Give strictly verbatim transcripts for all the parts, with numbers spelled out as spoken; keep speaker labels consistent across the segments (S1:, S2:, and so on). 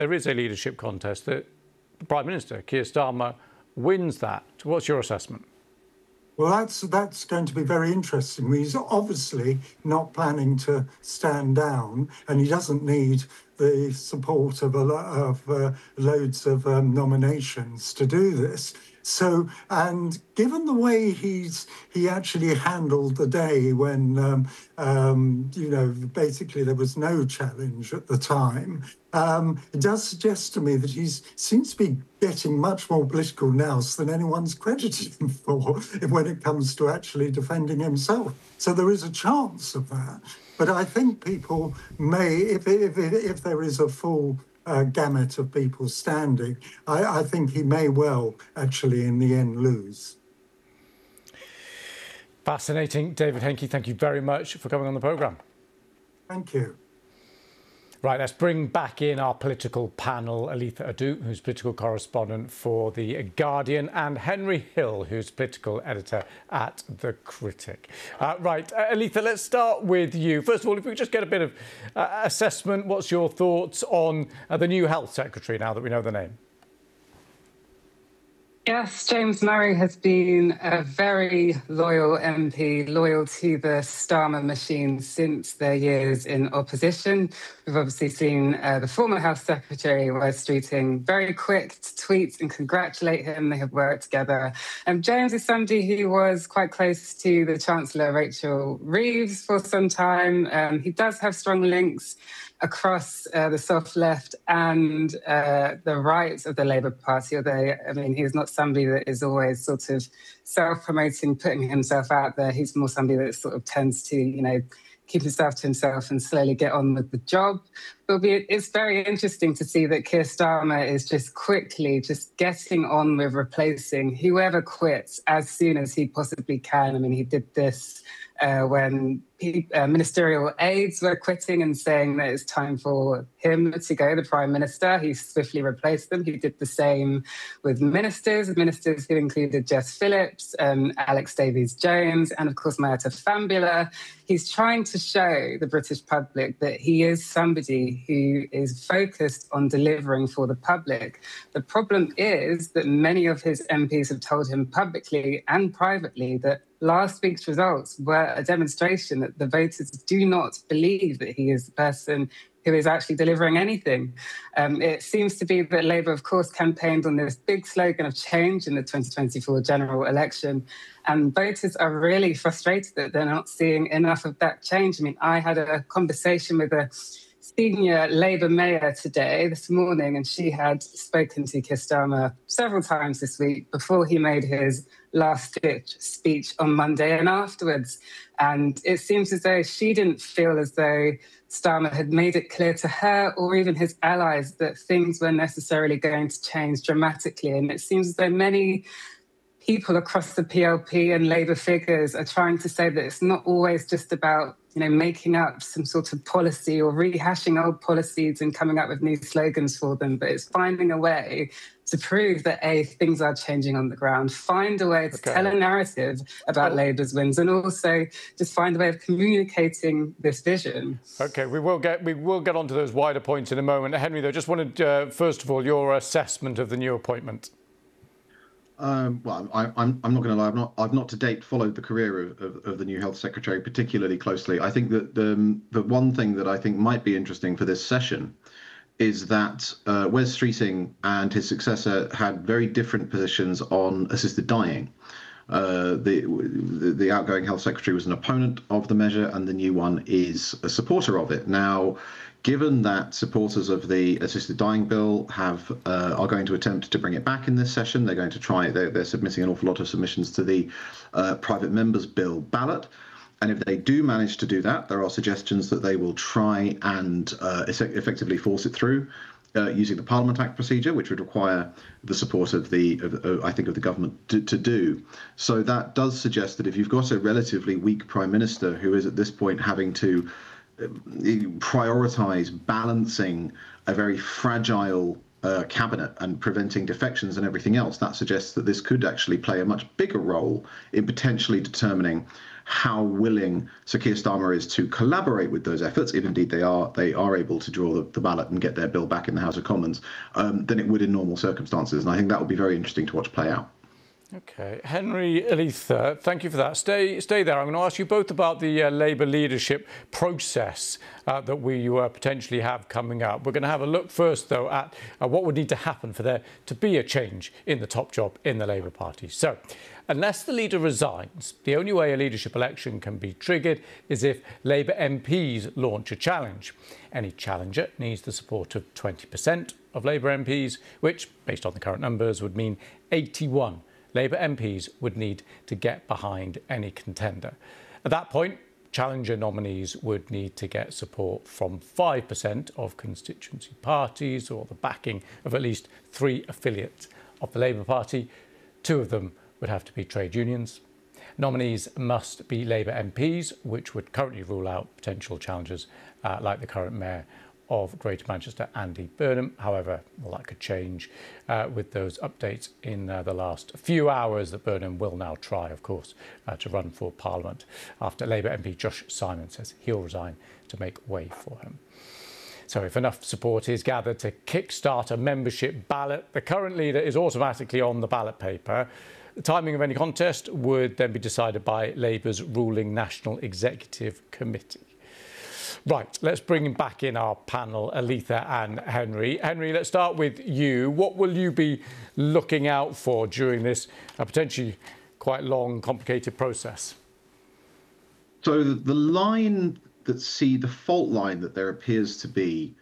S1: there is a leadership contest, that the Prime Minister, Keir Starmer, wins that. What's your assessment?
S2: Well, that's that's going to be very interesting. He's obviously not planning to stand down, and he doesn't need the support of a lo- of uh, loads of um, nominations to do this. So, and given the way he's he actually handled the day when um, um, you know basically there was no challenge at the time, um, it does suggest to me that he seems to be getting much more political nous than anyone's credited him for when it comes to actually defending himself. So there is a chance of that. But I think people may, if if if there is a full uh, gamut of people standing, I, I think he may well actually in the end lose.
S1: Fascinating. David Henke, thank you very much for coming on the programme.
S2: Thank you.
S1: Right, let's bring back in our political panel, Aletha Adu, who's political correspondent for The Guardian, and Henry Hill, who's political editor at The Critic. Uh, right, uh, Aletha, let's start with you. First of all, if we could just get a bit of uh, assessment, what's your thoughts on uh, the new Health Secretary, now that we know the name?
S3: Yes, James Murray has been a very loyal M P, loyal to the Starmer machine since their years in opposition. We've obviously seen uh, the former Health Secretary, Wes Streeting, very quick to tweet and congratulate him. They have worked together. And James is somebody who was quite close to the Chancellor, Rachel Reeves, for some time. Um, he does have strong links across uh, the soft left and uh, the right of the Labour Party, although, I mean, he's not somebody that is always sort of self-promoting, putting himself out there. He's more somebody that sort of tends to, you know, keep himself to himself and slowly get on with the job. But it's very interesting to see that Keir Starmer is just quickly just getting on with replacing whoever quits as soon as he possibly can. I mean, he did this uh, when he, uh, ministerial aides were quitting and saying that it's time for him to go, the Prime Minister. He swiftly replaced them. He did the same with ministers, ministers who included Jess Phillips, um, Alex Davies-Jones, and of course, Mayetta Fambula. He's trying to show the British public that he is somebody who is focused on delivering for the public. The problem is that many of his M Ps have told him publicly and privately that last week's results were a demonstration that the voters do not believe that he is the person who is actually delivering anything. Um, it seems to be that Labour, of course, campaigned on this big slogan of change in the twenty twenty-four general election. And voters are really frustrated that they're not seeing enough of that change. I mean, I had a conversation with a senior Labour mayor today, this morning, and she had spoken to Keir Starmer several times this week before he made his last-ditch speech on Monday and afterwards. And it seems as though she didn't feel as though Starmer had made it clear to her or even his allies that things were necessarily going to change dramatically. And it seems as though many people across the P L P and Labour figures are trying to say that it's not always just about, you know, making up some sort of policy or rehashing old policies and coming up with new slogans for them, but it's finding a way to prove that, A, things are changing on the ground, find a way to okay. tell a narrative about oh. Labour's wins, and also just find a way of communicating this vision.
S1: OK, we will get we will get onto those wider points in a moment. Henry, though, just wanted, uh, first of all, your assessment of the new appointment.
S4: Um, well, I, I'm, I'm not going to lie. I've not, I've not to date followed the career of, of, of the new health secretary particularly closely. I think that the, the one thing that I think might be interesting for this session is that uh, Wes Streeting and his successor had very different positions on assisted dying. Uh, the, the the outgoing health secretary was an opponent of the measure, and the new one is a supporter of it. Now, given that supporters of the assisted dying bill have uh, are going to attempt to bring it back in this session, they're going to try. They're, they're submitting an awful lot of submissions to the uh, private members bill ballot. And if they do manage to do that, there are suggestions that they will try and uh, effectively force it through uh, using the Parliament Act procedure, which would require the support of the, of, uh, I think, of the government to, to do. So that does suggest that if you've got a relatively weak prime minister who is at this point having to prioritise balancing a very fragile uh, cabinet and preventing defections and everything else, that suggests that this could actually play a much bigger role in potentially determining how willing Sir Keir Starmer is to collaborate with those efforts, if indeed they are they are able to draw the, the ballot and get their bill back in the House of Commons, um, than it would in normal circumstances. And I think that would be very interesting to watch play out.
S1: OK. Henry, Aletha, thank you for that. Stay stay there. I'm going to ask you both about the uh, Labour leadership process uh, that we uh, potentially have coming up. We're going to have a look first, though, at uh, what would need to happen for there to be a change in the top job in the Labour Party. So, unless the leader resigns, the only way a leadership election can be triggered is if Labour M Ps launch a challenge. Any challenger needs the support of twenty percent of Labour M Ps, which, based on the current numbers, would mean eighty-one Labour M Ps would need to get behind any contender. At that point, challenger nominees would need to get support from five percent of constituency parties or the backing of at least three affiliates of the Labour Party. Two of them would have to be trade unions. Nominees must be Labour M Ps, which would currently rule out potential challengers uh, like the current mayor of Greater Manchester, Andy Burnham. However, well, that could change uh, with those updates in uh, the last few hours that Burnham will now try, of course, uh, to run for Parliament after Labour M P Josh Simon says he'll resign to make way for him. So if enough support is gathered to kickstart a membership ballot, the current leader is automatically on the ballot paper. The timing of any contest would then be decided by Labour's ruling National Executive Committee. Right, let's bring back in our panel, Aletha and Henry. Henry, let's start with you. What will you be looking out for during this uh, potentially quite long, complicated process?
S4: So the, the line that see the fault line that there appears to be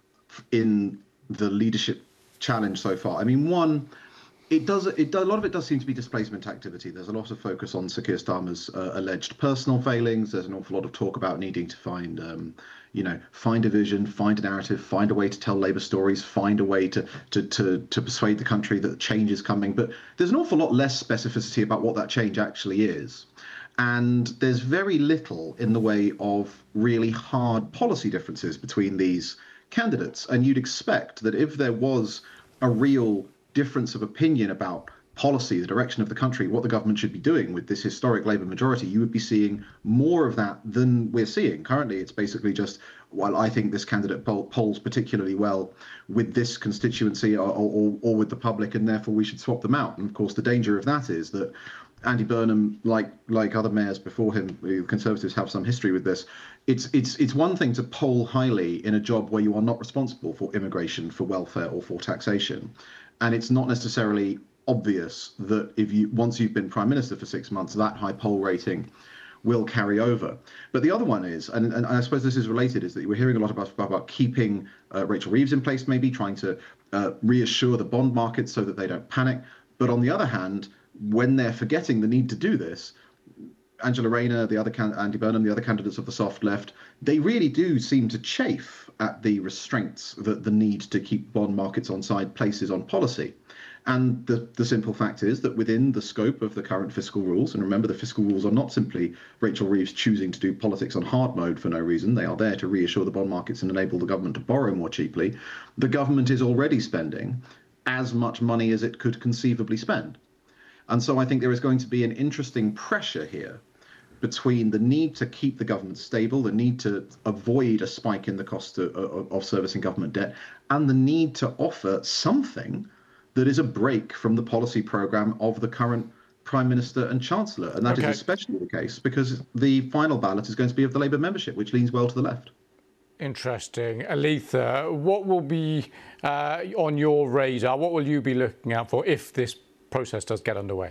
S4: in the leadership challenge so far. I mean, one, it does it does, a lot of it does seem to be displacement activity. There's a lot of focus on Sir Keir Starmer's uh, alleged personal failings. There's an awful lot of talk about needing to find, um, you know, find a vision, find a narrative, find a way to tell Labour stories, find a way to to to to persuade the country that change is coming. But there's an awful lot less specificity about what that change actually is. And there's very little in the way of really hard policy differences between these candidates. And you'd expect that if there was a real difference of opinion about policy, the direction of the country, what the government should be doing with this historic Labour majority, you would be seeing more of that than we're seeing. Currently, it's basically just, well, I think this candidate poll, polls particularly well with this constituency or, or, or with the public, and therefore we should swap them out. And of course, the danger of that is that Andy Burnham, like like other mayors before him, the Conservatives have some history with this. It's it's it's one thing to poll highly in a job where you are not responsible for immigration, for welfare, or for taxation, and it's not necessarily obvious that if you once you've been prime minister for six months, that high poll rating will carry over. But the other one is, and, and I suppose this is related, is that we're hearing a lot about about keeping uh, Rachel Reeves in place, maybe trying to uh, reassure the bond market so that they don't panic. But on the other hand, when they're forgetting the need to do this, Angela Rayner, the other can- Andy Burnham, the other candidates of the soft left, they really do seem to chafe at the restraints that the need to keep bond markets on side places on policy. And the, the simple fact is that within the scope of the current fiscal rules, and remember the fiscal rules are not simply Rachel Reeves choosing to do politics on hard mode for no reason, they are there to reassure the bond markets and enable the government to borrow more cheaply, the government is already spending as much money as it could conceivably spend. And so I think there is going to be an interesting pressure here between the need to keep the government stable, the need to avoid a spike in the cost of, of, of servicing government debt, and the need to offer something that is a break from the policy programme of the current Prime Minister and Chancellor. And that okay. is especially the case because the final ballot is going to be of the Labour membership, which leans well to the left.
S1: Interesting. Aletha, what will be uh, on your radar? What will you be looking out for if this process does get underway?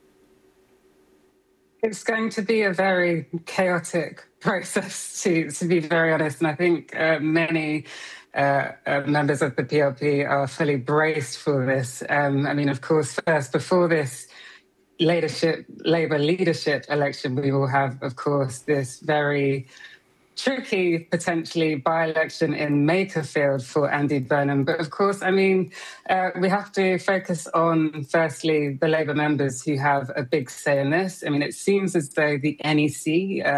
S3: It's going to be a very chaotic process, to, to be very honest. And I think uh, many uh, uh, members of the P L P are fully braced for this. Um, I mean, of course, first, before this leadership, Labour leadership election, we will have, of course, this very tricky, potentially, by-election in Makerfield for Andy Burnham. But of course, I mean, uh, we have to focus on, firstly, the Labour members who have a big say in this. I mean, it seems as though the N E C, uh,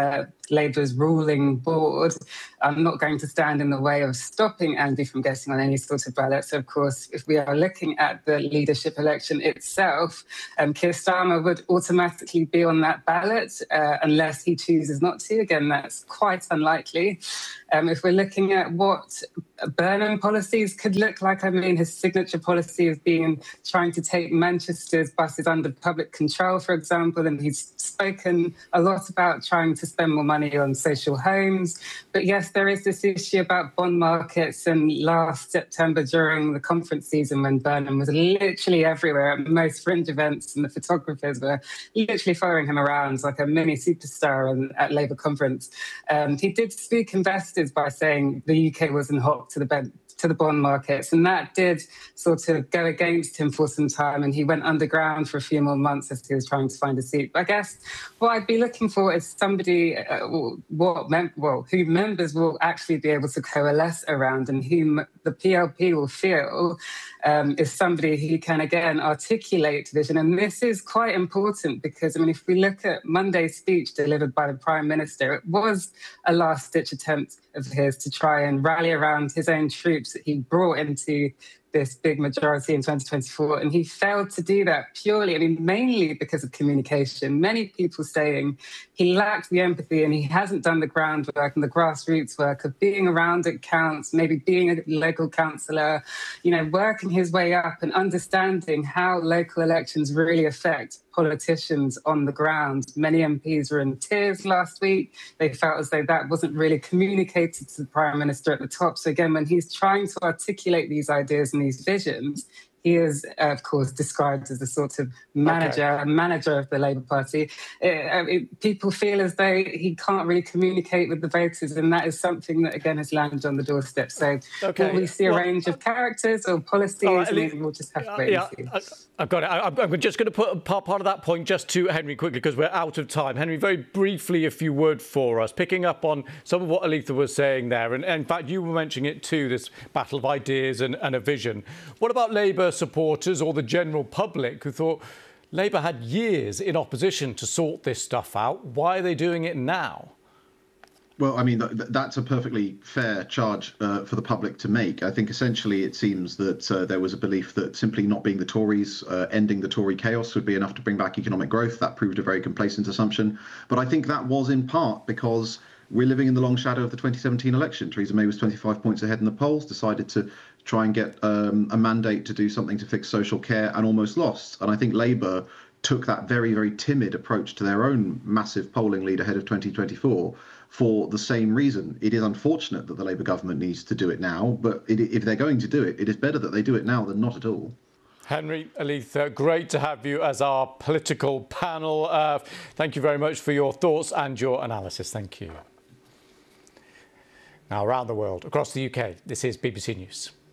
S3: Labour's ruling board. I'm not going to stand in the way of stopping Andy from getting on any sort of ballot. So, of course, if we are looking at the leadership election itself, um, Keir Starmer would automatically be on that ballot uh, unless he chooses not to. Again, that's quite unlikely. Um, if we're looking at what Burnham policies could look like, I mean, his signature policy has been trying to take Manchester's buses under public control, for example, and he's spoken a lot about trying to spend more money on social homes. But yes, there is this issue about bond markets, and last September during the conference season when Burnham was literally everywhere at most fringe events and the photographers were literally following him around like a mini superstar at Labour conference, um, he did spook investors by saying the U K wasn't hot to the bed to the bond markets, and that did sort of go against him for some time, and he went underground for a few more months as he was trying to find a seat. But I guess what I'd be looking for is somebody uh, what mem- well who members will actually be able to coalesce around, and whom the P L P will feel um, is somebody who can again articulate vision. And this is quite important because I mean, if we look at Monday's speech delivered by the Prime Minister, it was a last-ditch attempt of his to try and rally around his own troops that he brought into this big majority in twenty twenty-four, and he failed to do that purely, I mean, mainly because of communication. Many people saying he lacked the empathy and he hasn't done the groundwork and the grassroots work of being around at counts, maybe being a local councillor, you know, working his way up and understanding how local elections really affect politicians on the ground. Many M Ps were in tears last week. They felt as though that wasn't really communicated to the Prime Minister at the top. So again, when he's trying to articulate these ideas and these visions, he is, uh, of course, described as a sort of manager, okay. a manager of the Labour Party. It, it, people feel as though he can't really communicate with the voters, and that is something that, again, has landed on the doorstep. So okay. will we see a well, range of characters or policies? Right, I mean, we'll just have to wait uh, and
S1: yeah,
S3: see.
S1: I, I've got it. I, I'm just going to put part, part of that point just to Henry quickly, because we're out of time. Henry, very briefly, if you would, for us, picking up on some of what Aletha was saying there. And, and in fact, you were mentioning it too, this battle of ideas and, and a vision. What about Labour supporters or the general public who thought Labour had years in opposition to sort this stuff out? Why are they doing it now?
S4: Well, I mean, th- that's a perfectly fair charge uh, for the public to make. I think essentially it seems that uh, there was a belief that simply not being the Tories, uh, ending the Tory chaos would be enough to bring back economic growth. That proved a very complacent assumption. But I think that was in part because we're living in the long shadow of the twenty seventeen election. Theresa May was twenty-five points ahead in the polls, decided to try and get um, a mandate to do something to fix social care, and almost lost. And I think Labour took that very, very timid approach to their own massive polling lead ahead of twenty twenty-four for the same reason. It is unfortunate that the Labour government needs to do it now, but it, if they're going to do it, it is better that they do it now than not at all.
S1: Henry, Aletha, great to have you as our political panel. Uh, thank you very much for your thoughts and your analysis. Thank you. Now, around the world, across the U K, this is B B C News.